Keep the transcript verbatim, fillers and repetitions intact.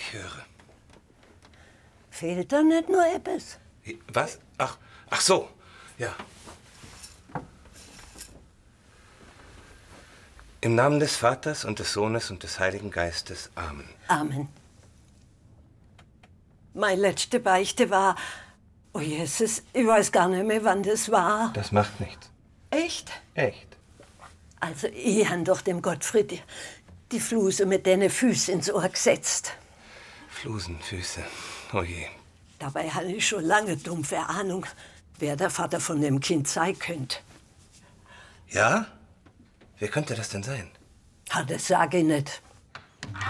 Ich höre. Fehlt da nicht nur etwas? Was? Ach, ach so. Ja. Im Namen des Vaters und des Sohnes und des Heiligen Geistes. Amen. Amen. Meine letzte Beichte war... Oh Jesus, ich weiß gar nicht mehr, wann das war. Das macht nichts. Echt? Echt? Also, ich han doch dem Gottfried die, die Fluse mit den Füßen ins Ohr gesetzt. Flusenfüße. Oh je. Dabei hatte ich schon lange dumpfe Ahnung, wer der Vater von dem Kind sein könnte. Ja? Wer könnte das denn sein? Ha, das sag ich nicht.